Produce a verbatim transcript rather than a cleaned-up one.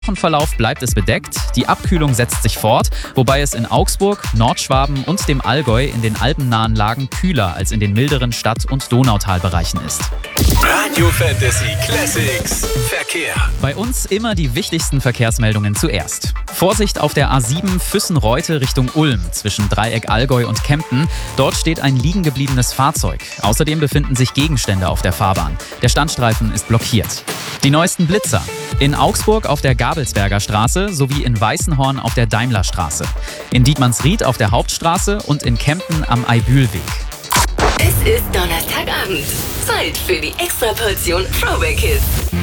Wochenverlauf bleibt es bedeckt, die Abkühlung setzt sich fort, wobei es in Augsburg, Nordschwaben und dem Allgäu in den alpennahen Lagen kühler als in den milderen Stadt- und Donautalbereichen ist. Radio Fantasy Classics Verkehr. Bei uns immer die wichtigsten Verkehrsmeldungen zuerst. Vorsicht auf der A sieben Füssen-Reute Richtung Ulm zwischen Dreieck Allgäu und Kempten. Dort steht ein liegen gebliebenes Fahrzeug. Außerdem befinden sich Gegenstände auf der Fahrbahn. Der Standstreifen ist blockiert. Die neuesten Blitzer. In Augsburg auf der Gabelsberger Straße sowie in Weißenhorn auf der Daimlerstraße. In Dietmannsried auf der Hauptstraße und in Kempten am Eibühlweg. Es ist Donnerstagabend. Zeit für die Extraportion Throwback Hits.